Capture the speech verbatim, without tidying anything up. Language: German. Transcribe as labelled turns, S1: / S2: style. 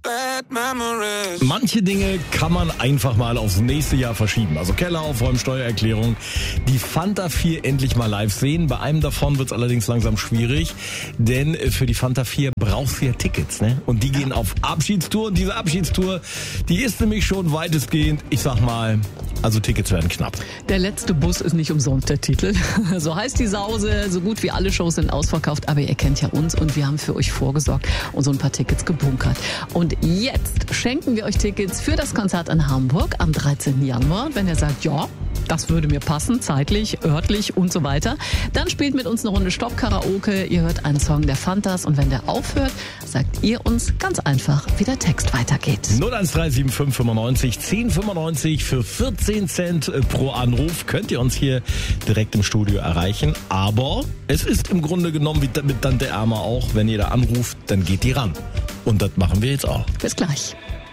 S1: Manche Dinge kann man einfach mal aufs nächste Jahr verschieben. Also Keller aufräumen, Steuererklärung. Die Fanta vier endlich mal live sehen. Bei einem davon wird es allerdings langsam schwierig, denn für die Fanta vier brauchst du ja Tickets, ne? Und die gehen auf Abschiedstour. Und diese Abschiedstour, die ist nämlich schon weitestgehend, ich sag mal, also Tickets werden knapp.
S2: Der letzte Bus ist nicht umsonst der Titel. So heißt die Sause. So gut wie alle Shows sind ausverkauft. Aber ihr kennt ja uns und wir haben für euch vorgesorgt und so ein paar Tickets gebunkert. Und jetzt schenken wir euch Tickets für das Konzert in Hamburg am dreizehnten Januar. Wenn ihr sagt, ja, das würde mir passen, zeitlich, örtlich und so weiter, dann spielt mit uns eine Runde Stopp-Karaoke. Ihr hört einen Song der Fantas und wenn der aufhört, sagt ihr uns ganz einfach, wie der Text weitergeht.
S1: null eins drei sieben fünf fünfundneunzig zehn fünfundneunzig für vierzehn Cent pro Anruf könnt ihr uns hier direkt im Studio erreichen. Aber es ist im Grunde genommen wie mit Tante Erma auch, wenn ihr da anruft, dann geht die ran. Und das machen wir jetzt auch.
S2: Bis gleich.